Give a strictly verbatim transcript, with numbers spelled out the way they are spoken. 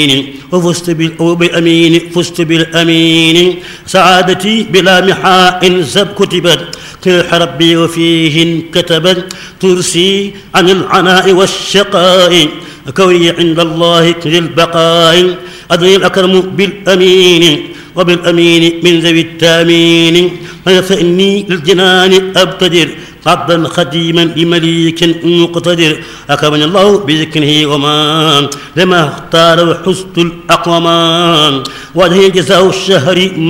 وفزت بالأمين فزت بالأمين سعادتي بلا محاء زب كتبت تلح ربي وفيه كتبت ترسي عن العناء والشقاء كوني عند الله للبقاء أدري الأكرم بالأمين وبالأمين من ذوي التامين فإني للجنان أبتدر عبدا خديما لمليك مقتدر أكرمني الله بذكره وما لما اختار حسن الأقوام وجه جزاء الشهر